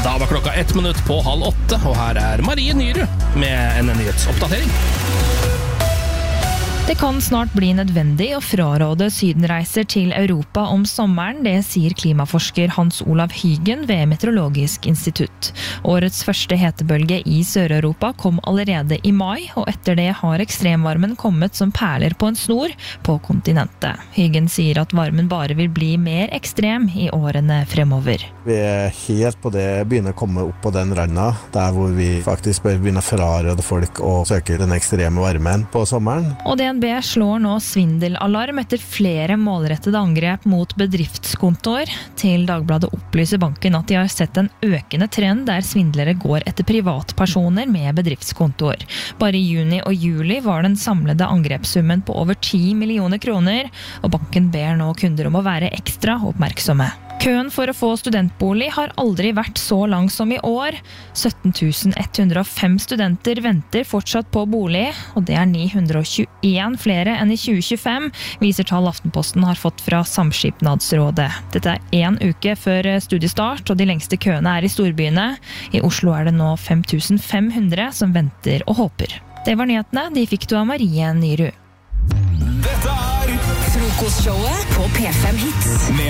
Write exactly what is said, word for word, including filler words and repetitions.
Da var klokka ett minutt på halv åtte, og her er Marie Nyrud med en nyhetsoppdatering. Det kan snart bli nødvendig å fraråde sydenreiser til Europa om sommeren, det sier klimaforsker Hans Olav Hygen ved Meteorologisk institutt. Årets første hetebølge i Sør-Europa kom allerede i mai, og etter det har ekstremvarmen kommet som perler på en snor på kontinentet. Hygen sier at varmen bare vil bli mer ekstrem i årene fremover. Vi er helt på det, begynner å komme opp på den randa, der hvor vi faktisk bør begynne å fraråde folk å søke den ekstreme varmen på sommeren. Og D N B slår nå svindelalarm etter flere målrettede angrep mot bedriftskontoer. Til Dagbladet opplyser banken at de har sett en økende trend der svindlere går etter privatpersoner med bedriftskontoer. Bare i juni og juli var den samlede angrepssummen på over ti millioner kroner, og banken ber nå kunder om å være ekstra oppmerksomme. Køen for å få studentbolig har aldri vært så lang som i år. sytten tusen ett hundre og fem studenter venter fortsatt på bolig, og det er ni hundre og tjueen flere enn i tjue tjuefem, viser tall Aftenposten har fått fra Samskipnadsrådet. Dette er en uke før studiestart, og de lengste køene er i storbyene. I Oslo er det nå fem tusen fem hundre som venter og håper. Det var nyhetene, de fikk du av Marie Nyrud. Dette er Frokostshowet på P fem Hits. med